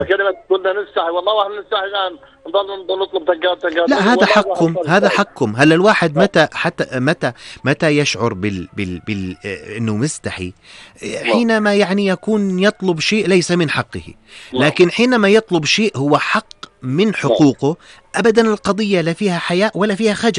كلمة كنا نستحي، والله واحنا نستحي الآن نضل نطلب تنقات. لا، هذا والله حقكم، هذا حقكم. هلا الواحد متى يشعر انه مستحي؟ حينما يعني يكون يطلب شيء ليس من حقه. لكن حينما يطلب شيء هو حق من حقوقه، ابدا القضية لا فيها حياء ولا فيها خجل.